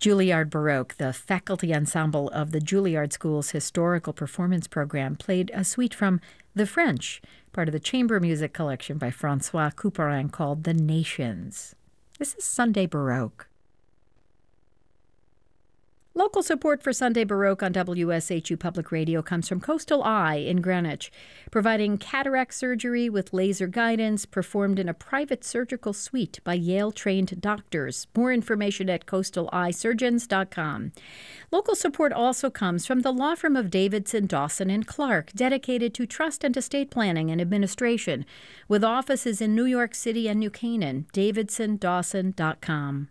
Juilliard Baroque, the faculty ensemble of the Juilliard School's historical performance program, played a suite from The French, part of the chamber music collection by Francois Couperin called The Nations. This is Sunday Baroque. Local support for Sunday Baroque on WSHU Public Radio comes from Coastal Eye in Greenwich, providing cataract surgery with laser guidance performed in a private surgical suite by Yale-trained doctors. More information at coastaleyesurgeons.com. Local support also comes from the law firm of Davidson, Dawson & Clark, dedicated to trust and estate planning and administration, with offices in New York City and New Canaan. davidsondawson.com.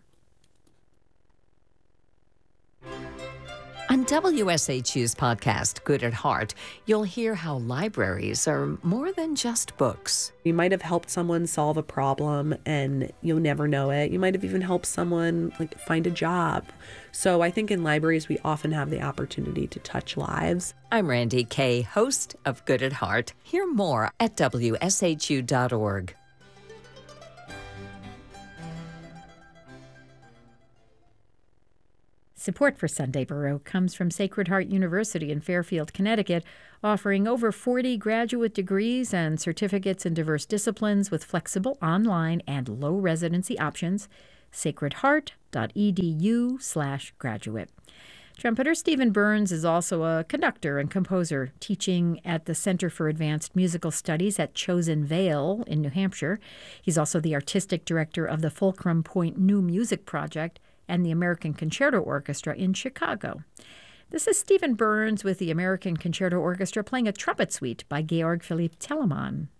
On WSHU's podcast, Good at Heart, you'll hear how libraries are more than just books. You might have helped someone solve a problem and you'll never know it. You might have even helped someone find a job. So I think in libraries, we often have the opportunity to touch lives. I'm Randy Kay, host of Good at Heart. Hear more at WSHU.org. Support for Sunday Baroque comes from Sacred Heart University in Fairfield, Connecticut, offering over 40 graduate degrees and certificates in diverse disciplines with flexible online and low residency options. sacredheart.edu/graduate. Trumpeter Stephen Burns is also a conductor and composer, teaching at the Center for Advanced Musical Studies at Chosen Vale in New Hampshire. He's also the artistic director of the Fulcrum Point New Music Project and the American Concerto Orchestra in Chicago. This is Stephen Burns with the American Concerto Orchestra playing a trumpet suite by Georg Philipp Telemann.